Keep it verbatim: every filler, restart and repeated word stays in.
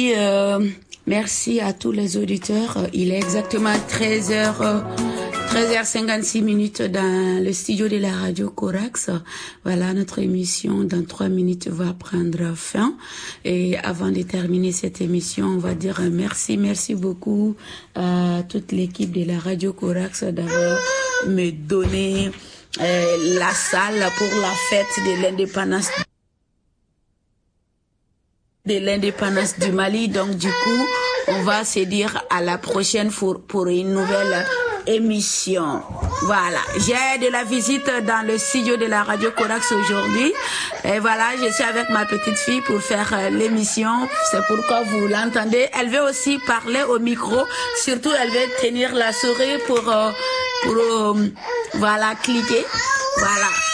merci, euh, merci à tous les auditeurs. Il est exactement treize heures, treize heures cinquante-six minutes dans le studio de la radio Corax. Voilà, notre émission dans trois minutes va prendre fin. Et avant de terminer cette émission, on va dire merci, merci beaucoup à toute l'équipe de la radio Corax d'avoir me donné euh, la salle pour la fête de l'indépendance de l'indépendance du Mali. Donc du coup, on va se dire à la prochaine pour, pour une nouvelle émission. Voilà, j'ai de la visite dans le studio de la radio Corax aujourd'hui. Et voilà, je suis avec ma petite fille pour faire euh, l'émission. C'est pourquoi vous l'entendez. Elle veut aussi parler au micro. Surtout, elle veut tenir la souris pour, euh, pour euh, voilà, cliquer. Voilà.